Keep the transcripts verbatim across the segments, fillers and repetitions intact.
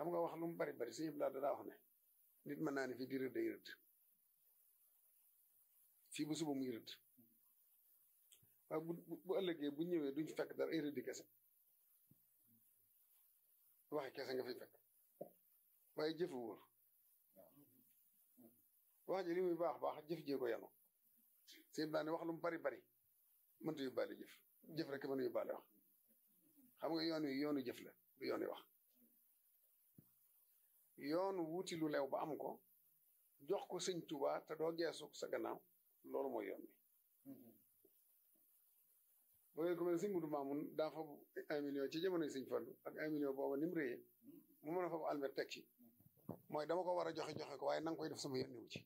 xam nga wax lu mu bari bari sëñ bi daa wax ne nit mën naa ne fii di rëdd day rëdd fii bu suba muy rëdd waaye bu bu ëllëgee bu ñëwee duñ fekk dara ay rëddi kese waxe kese nga fiy fekk waaye jëfu wóor wax ji li muy baax baax jëf jee ko yanu sëñ bi ne wax lu mu bari bari mënta yóbbaale jëf jëf rek mën a yóbbaale wax xam nga yoon wi yoonu jëf la du yoon wi wax yoon wuti lu leew ba am ko jox ko sëñ Tuubaa te doo geesu sa gannaaw loolu mooy yoon bi boo ngeen ko mel sëñ Mudu Maamun daa fa un million ci jamonoy sëñ Fallu ak un million booba ni mu réyee mu mën a fa almet teg ci mooy dama ko war a joxe joxe ko waaye na nga koy def sama yoon niwu ci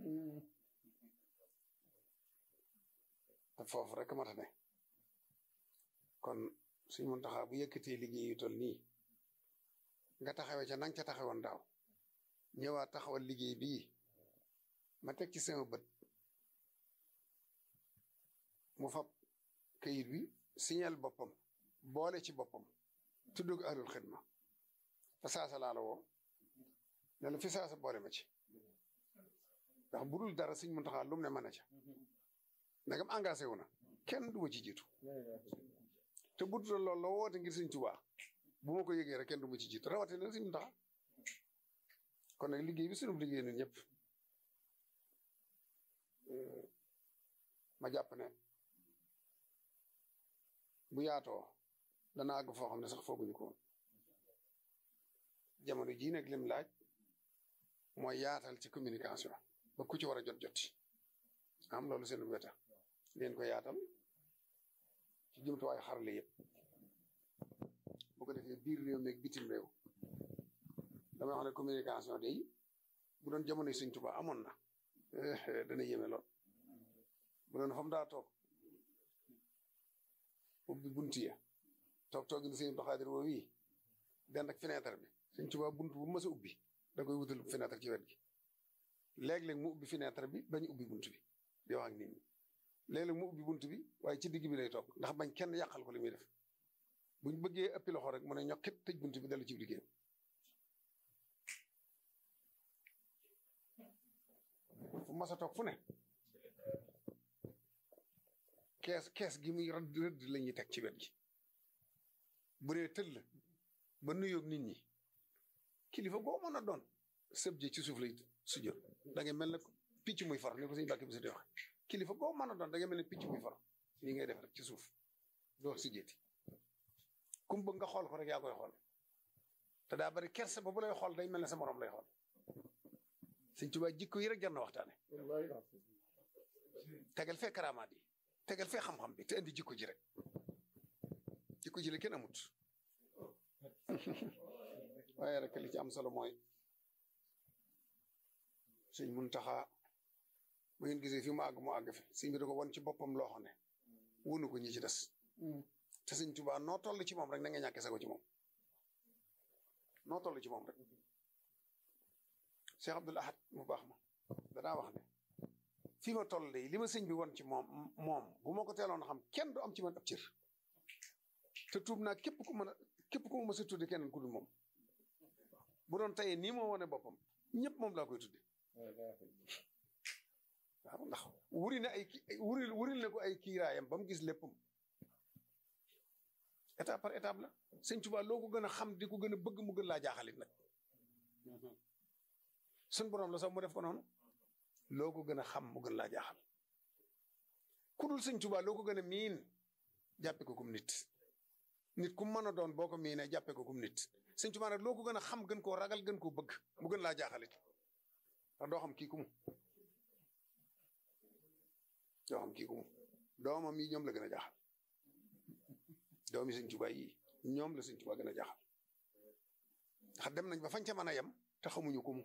te foofu rek mata ne kon suñ Muntaxa bu yëkkatee liggéey yu toll nii nga taxawee ca nang ca taxawoon daaw ñëwaat taxawal liggéey bii ma teg ci sama bët mu fab kayit bi signal boppam boole ci boppam tuddug ahlul xidma fa saasa laa la woo ne la fi saasa boole ma ci ndax bu dul dara suñ Muntaxa lu mu ne mën a ca ndagam engagé wu na kenn du ma ci jiitu te bu dul loolu la woote ngir Sëñ Tuubaa bu ma ko yëgee rek kenn du ma ci jiitu rawatina Sëñ Muntaxa kon nag liggéey bi sunu liggéey ñun ñëpp ma jàpp ne bu yaatoo dana àgg foo xam ne sax fooguñu ko woon jamono jii nag lim laaj mooy yaatal ci communication ba ku ci war a jot joti am loolu seen weta leen ko yaatal ci jumtuwaay xarale yëpp bu ko defee biir réew meeg bitim réew damay wax ne communication day bu doon jamono Sëñ Tuubaa amoon na dana yéeme lool bu doon fam daa toog ubbi buntu ya toog toog ni Sëñ Abdu Xaadir woo wii den ak fenêtre bi Sëñ Tuubaa buntu bu mës a ubbi da koy wutal fenêtre ci wet gi léeg-léeg mu ubbi fenêtre bi bañ ubbi buntu bi di wax ak nit ñi léeg-léeg mu ubbi buntu bi waaye ci digg bi lay toog ndax bañ kenn yàqal ko li muy def buñ bëggee ëppi loxo rek mu ne ñokkit tëj buntu bi dellu ci liggéeyam fu mas a toog fu ne kees kees gi muy rëdd rëdd la ñuy teg ci wet gi bu dee tëll ba nuyoog nit ñi kilifa boo mën a doon sëb ji ci suuf lay sujjóot da ngay mel ne picc muy far ni ko suñu bàkki bi si di wax kilifa boo mën a doon da ngay mel ne picc muy far nii ngay def rek ci suuf doo sujjóoti kum bëgg nga xool ko rek yaa koy xool te daa bari kersa ba bu lay xool day mel ne sa morom lay xool Sëñ Tuubaa jikko yi rek jar na waxtaane tegal fee karaamaat yi tegal fee xam-xam bi te indi jikko ji rek jikko ji la kenn amut waaye rek li ci am solo mooy Sëñ Muntaxa bu ngeen gisee fi mu àgg mu àgg fi sëñ bi da ko won ci boppam loo xam ne wunu ko ñi ci des te Sëñ Tuubaa noo toll ci moom rek na nga ñàkke sago ci moom noo toll ci moom rek Cheikh Abdoul Ahad mu baax ma danaa wax ne fii ma toll de li ma sëñ bi won ci moom moom bu ma ko teeloon xam kenn du am ci man ab cër te tuub naa képp ku mën a képp ku ma mës a tudde keneen ku dul moom bu doon tayee nii moo wane boppam ñëpp moom laa koy tudde waaw ndax wuri na ay wuril wuril na ko ay kiiraayam ba mu gis léppam étape par étape la Sëñ Tuubaa loo ko gën a xam di ko gën a bëgg mu gën laa jaaxalit nag sun borom la sax mu def ko noonu loo ko gën a xam mu gën laa jaaxal ku dul Sëñ Tuubaa loo ko gën a miin jàppe ko kum nit nit ku mën a doon boo ko miinee jàppe ko kum nit Sëñ Tuubaa nag loo ko gën a xam gën koo ragal gën koo bëgg mu gën laa jaaxalit ndax doo xam kii ku mu doo xam kii ku mu doomam yi ñoom la gën a jaaxal doomi Sëñ Tuubaa yi ñoom la Sëñ Tuubaa gën a jaaxal ndax dem nañ ba fañ ca mën a yem te xamuñu ku mu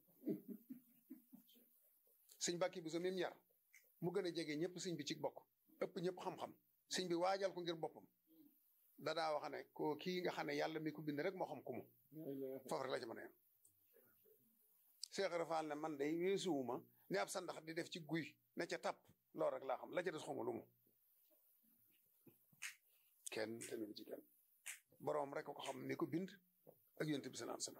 sëñ Bàkki bu sa même yar mu gën a jege ñëpp sëñ bi ci bokk ëpp ñëpp xam-xam sëñ bi waajal ko ngir boppam dadaa wax ne ko kii nga xam ne yàlla mi ko bind rek moo xam ku mu foofu rek la ci mën a yem Cheikh Rafal ne man day weesuwuma ne ab sandax di def ci guy ne ca tàpp loolu rek laa xam la ca des xamu lu mu kenn te ci kenn boroom rek ko xam ni ko bind ak yonent bi sallallahu alayhi wasallam